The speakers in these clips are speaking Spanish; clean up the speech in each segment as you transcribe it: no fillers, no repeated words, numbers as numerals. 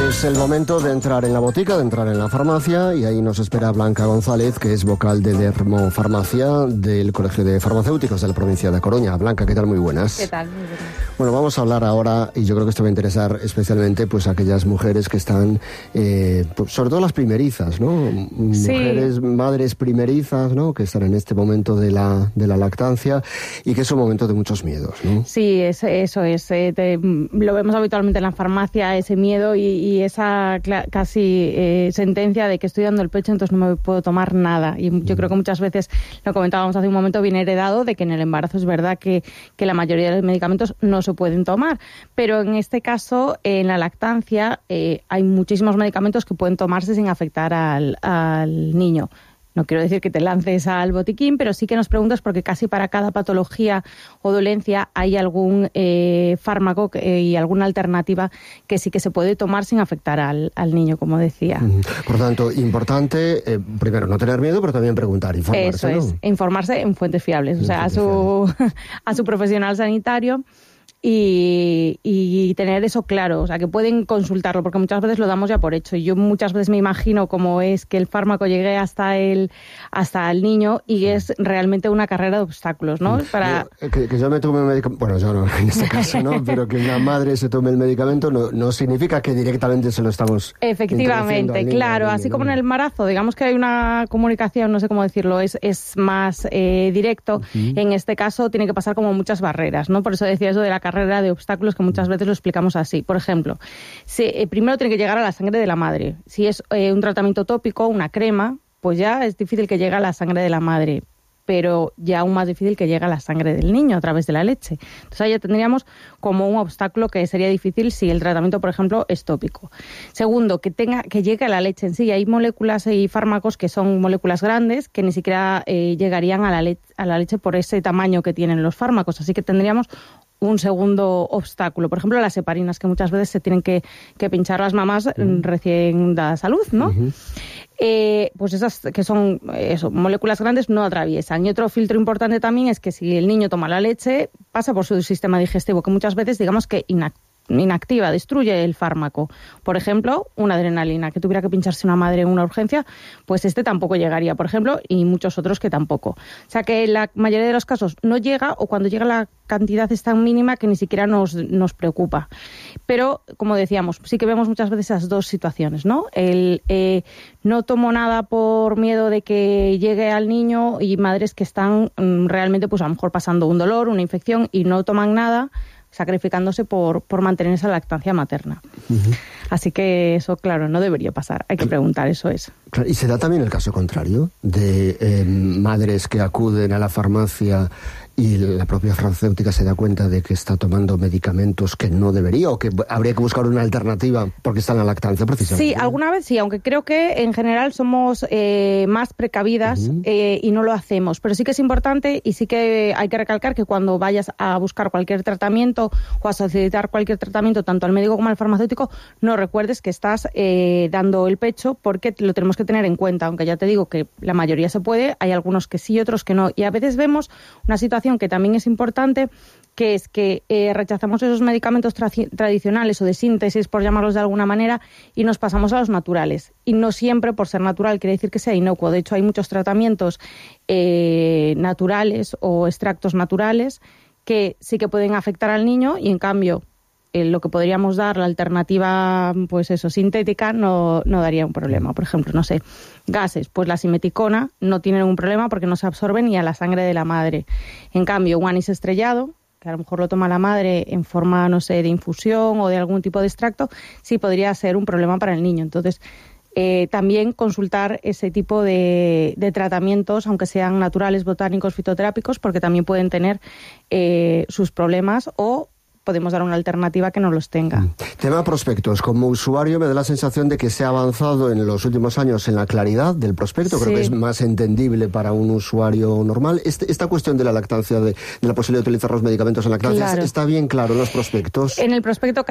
Es el momento de entrar en la botica, de entrar en la farmacia, y ahí nos espera Blanca González, que es vocal de Dermofarmacia del Colegio de Farmacéuticos de la provincia de Coruña. Blanca, ¿qué tal? Muy buenas. ¿Qué tal? Muy buenas. Bueno, vamos a hablar ahora, y yo creo que esto va a interesar especialmente pues a aquellas mujeres que están, pues, sobre todo las primerizas, ¿no? Sí. Mujeres, madres primerizas, ¿no? Que están en este momento de la lactancia y que es un momento de muchos miedos, ¿no? Sí, eso es. Lo vemos habitualmente en la farmacia, ese miedo y esa casi sentencia de que estoy dando el pecho, entonces no me puedo tomar nada. Y yo creo que muchas veces, lo comentábamos hace un momento, viene heredado de que en el embarazo es verdad que la mayoría de los medicamentos no se pueden tomar. Pero en este caso, en la lactancia, hay muchísimos medicamentos que pueden tomarse sin afectar al niño. No quiero decir que te lances al botiquín, pero sí que nos preguntas porque casi para cada patología o dolencia hay algún fármaco y alguna alternativa que sí que se puede tomar sin afectar al niño, como decía. Por tanto, importante, primero, no tener miedo, pero también preguntar, informarse, Eso es, ¿no? informarse en fuentes fiables, o sea, a su profesional sanitario. Y tener eso claro, o sea, que pueden consultarlo, porque muchas veces lo damos ya por hecho. Y yo muchas veces me imagino cómo es que el fármaco llegue hasta el niño y es realmente una carrera de obstáculos, ¿no? Que yo me tome un medicamento, bueno, yo no, en este caso no, pero que una madre se tome el medicamento no significa que directamente se lo estamos efectivamente, claro, así como en el embarazo, digamos que hay una comunicación, no sé cómo decirlo, es más directo. En este caso tiene que pasar como muchas barreras, ¿no? Por eso decía eso de la carrera de obstáculos, que muchas veces lo explicamos así. Por ejemplo, primero tiene que llegar a la sangre de la madre. Si es un tratamiento tópico, una crema, pues ya es difícil que llegue a la sangre de la madre, pero ya aún más difícil que llegue a la sangre del niño a través de la leche. Entonces ahí ya tendríamos como un obstáculo que sería difícil si el tratamiento, por ejemplo, es tópico. Segundo, que llegue a la leche en sí. Hay moléculas y fármacos que son moléculas grandes que ni siquiera llegarían a la leche por ese tamaño que tienen los fármacos. Así que tendríamos un segundo obstáculo. Por ejemplo, las heparinas, que muchas veces se tienen que pinchar las mamás recién dadas a luz, ¿no? Pues esas que son moléculas grandes no atraviesan. Y otro filtro importante también es que si el niño toma la leche, pasa por su sistema digestivo, que muchas veces digamos que inactiva, destruye el fármaco. Por ejemplo, una adrenalina, que tuviera que pincharse una madre en una urgencia, pues tampoco llegaría, por ejemplo, y muchos otros que tampoco. O sea que la mayoría de los casos no llega, o cuando llega la cantidad es tan mínima que ni siquiera nos preocupa. Pero, como decíamos, sí que vemos muchas veces esas dos situaciones, ¿no? No tomo nada por miedo de que llegue al niño, y madres que están realmente, pues a lo mejor pasando un dolor, una infección, y no toman nada, sacrificándose por mantener esa lactancia materna. Así que eso, claro, no debería pasar. Hay que preguntar, eso es. ¿Y se da también el caso contrario de madres que acuden a la farmacia y la propia farmacéutica se da cuenta de que está tomando medicamentos que no debería, o que habría que buscar una alternativa porque está en la lactancia precisamente? Sí, alguna vez sí, aunque creo que en general somos más precavidas y no lo hacemos. Pero sí que es importante, y sí que hay que recalcar que cuando vayas a buscar cualquier tratamiento o a solicitar cualquier tratamiento, tanto al médico como al farmacéutico, no recuerdes que estás dando el pecho, porque lo tenemos que tener en cuenta. Aunque ya te digo que la mayoría se puede, hay algunos que sí y otros que no. Y a veces vemos una situación que también es importante, que es que rechazamos esos medicamentos tradicionales o de síntesis, por llamarlos de alguna manera, y nos pasamos a los naturales. Y no siempre, por ser natural, quiere decir que sea inocuo. De hecho, hay muchos tratamientos naturales o extractos naturales que sí que pueden afectar al niño, y en cambio lo que podríamos dar, la alternativa, pues eso, sintética, no daría un problema. Por ejemplo, no sé, gases, pues la simeticona no tiene ningún problema porque no se absorbe ni a la sangre de la madre. En cambio, un anís estrellado, que a lo mejor lo toma la madre en forma, no sé, de infusión o de algún tipo de extracto, sí podría ser un problema para el niño. Entonces, también consultar ese tipo de tratamientos, aunque sean naturales, botánicos, fitoterápicos, porque también pueden tener sus problemas, o podemos dar una alternativa que no los tenga. Tema prospectos. Como usuario me da la sensación de que se ha avanzado en los últimos años en la claridad del prospecto. Creo que es más entendible para un usuario normal. Esta cuestión de la lactancia, de la posibilidad de utilizar los medicamentos en lactancia, claro, ¿está bien claro en los prospectos? En el prospecto casi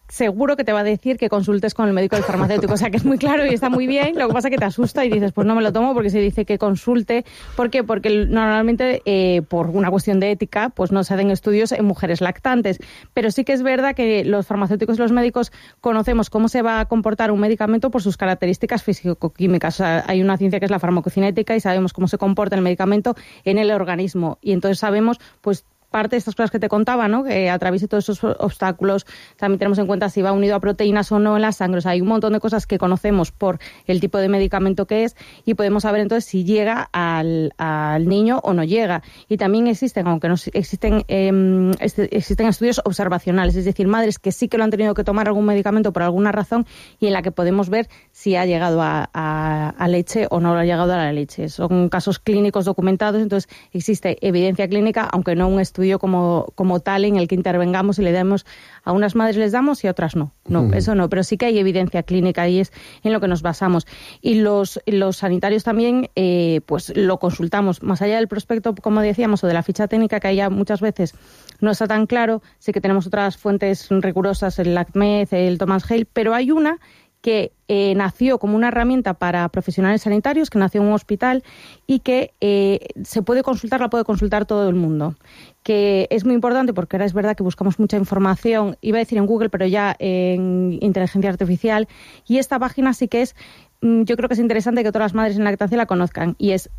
seguro que te va a decir que consultes con el médico del farmacéutico. O sea, que es muy claro y está muy bien. Lo que pasa es que te asusta y dices, pues no me lo tomo porque se dice que consulte. ¿Por qué? Porque normalmente, por una cuestión de ética, pues no se hacen estudios en mujeres lactantes. Pero sí que es verdad que los farmacéuticos y los médicos conocemos cómo se va a comportar un medicamento por sus características físico-químicas. O sea, hay una ciencia que es la farmacocinética y sabemos cómo se comporta el medicamento en el organismo. Y entonces sabemos, pues, parte de estas cosas que te contaba, ¿no? Que atraviese todos esos obstáculos. También tenemos en cuenta si va unido a proteínas o no en la sangre. O sea, hay un montón de cosas que conocemos por el tipo de medicamento que es y podemos saber entonces si llega al niño o no llega. Y también existen, aunque no existen estudios observacionales, es decir, madres que sí que lo han tenido que tomar algún medicamento por alguna razón y en la que podemos ver si ha llegado a leche o no ha llegado a la leche. Son casos clínicos documentados, entonces existe evidencia clínica, aunque no un estudio como tal en el que intervengamos y le damos a unas madres les damos y a otras no. No, eso no, pero sí que hay evidencia clínica y es en lo que nos basamos. Y los sanitarios también pues lo consultamos. Más allá del prospecto, como decíamos, o de la ficha técnica, que ya muchas veces no está tan claro, sí que tenemos otras fuentes rigurosas, el LACMED, el Thomas Hale, pero hay una que nació como una herramienta para profesionales sanitarios, que nació en un hospital y que se puede consultar, la puede consultar todo el mundo. Que es muy importante porque ahora es verdad que buscamos mucha información, iba a decir en Google, pero ya en inteligencia artificial. Y esta página sí que es, yo creo que es interesante que todas las madres en lactancia la conozcan, y es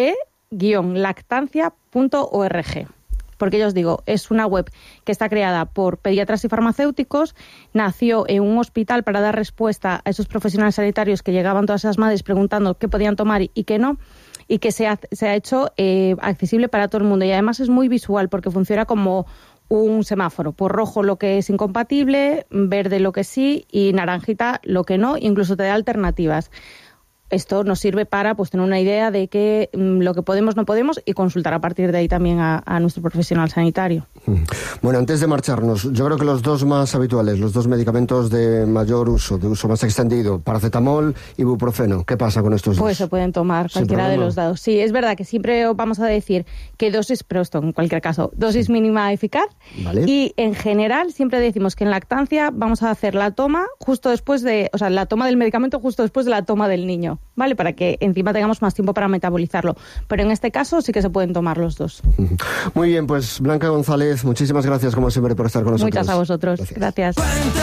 e-lactancia.org. Porque ya os digo, es una web que está creada por pediatras y farmacéuticos, nació en un hospital para dar respuesta a esos profesionales sanitarios que llegaban todas esas madres preguntando qué podían tomar y qué no, y que se ha hecho accesible para todo el mundo. Y además es muy visual porque funciona como un semáforo, por rojo lo que es incompatible, verde lo que sí y naranjita lo que no, incluso te da alternativas. Esto nos sirve para pues tener una idea de qué lo que podemos, no podemos y consultar a partir de ahí también a nuestro profesional sanitario. Bueno, antes de marcharnos, yo creo que los dos más habituales, los dos medicamentos de mayor uso, de uso más extendido, paracetamol y ibuprofeno, ¿qué pasa con estos dos? Pues se pueden tomar cualquiera de los dados. Sí, es verdad que siempre vamos a decir que dosis, pero esto en cualquier caso, dosis mínima eficaz. ¿Vale? Y en general siempre decimos que en lactancia vamos a hacer la toma justo después de, o sea, la toma del medicamento justo después de la toma del niño. ¿Vale? Para que encima tengamos más tiempo para metabolizarlo. Pero en este caso sí que se pueden tomar los dos. Muy bien, pues Blanca González, muchísimas gracias como siempre por estar con nosotros. Muchas a vosotros. Gracias.